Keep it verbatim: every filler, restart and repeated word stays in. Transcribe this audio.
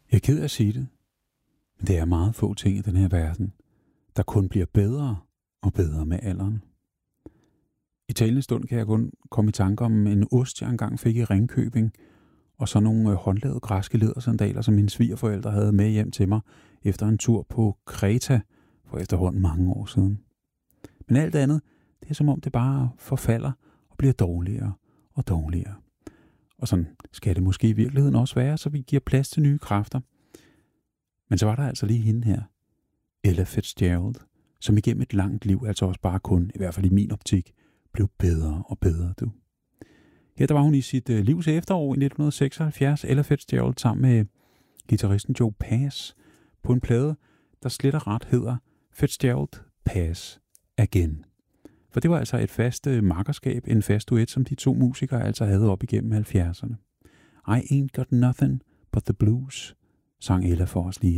Jeg er ked af at sige det, men det er meget få ting i den her verden, der kun bliver bedre og bedre med alderen. I talende stund kan jeg kun komme i tanke om en ost, jeg engang fik i Ringkøbing, og så nogle håndlavede græske lædersandaler, som mine svigerforældre havde med hjem til mig efter en tur på Kreta for efterhånden mange år siden. Men alt andet, det er som om det bare forfalder og bliver dårligere og dårligere. Og sådan skal det måske i virkeligheden også være, så vi giver plads til nye kræfter. Men så var der altså lige hende her, Ella Fitzgerald, som igennem et langt liv, altså også bare kun, i hvert fald i min optik, blev bedre og bedre, du. Her der var hun i sit øh, livs efterår i nitten seksoghalvfjerds, Ella Fitzgerald, sammen med guitaristen Joe Pass, på en plade, der slet og ret hedder Fitzgerald Pass Again. For det var altså et fast øh, makkerskab, en fast duet, som de to musikere altså havde op igennem halvfjerdserne. I ain't got nothing but the blues, sang Ella for os lige her.